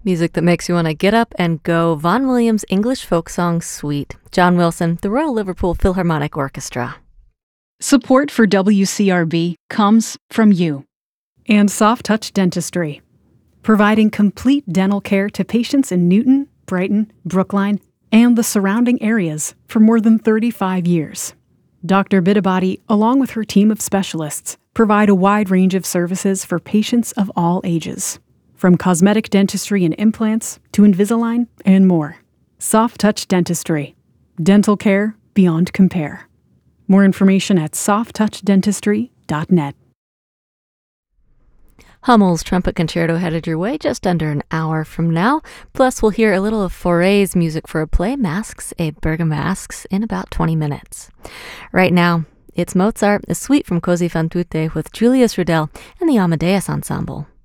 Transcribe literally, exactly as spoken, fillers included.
Music that makes you want to get up and go. Vaughan Williams' English folk song Sweet. John Wilson, the Royal Liverpool Philharmonic Orchestra. Support for W C R B comes from you and Soft Touch Dentistry, providing complete dental care to patients in Newton, Brighton, Brookline, and the surrounding areas for more than thirty-five years. Doctor Biddabody, along with her team of specialists, provide a wide range of services for patients of all ages, from cosmetic dentistry and implants to Invisalign and more. Soft Touch Dentistry. Dental care beyond compare. More information at soft touch dentistry dot net. Hummel's Trumpet Concerto headed your way just under an hour from now. Plus, we'll hear a little of Fauré's music for a play, Masks et Bergamasques, in about twenty minutes. Right now, it's Mozart, a suite from Così fan tutte with Julius Rudel and the Amadeus Ensemble.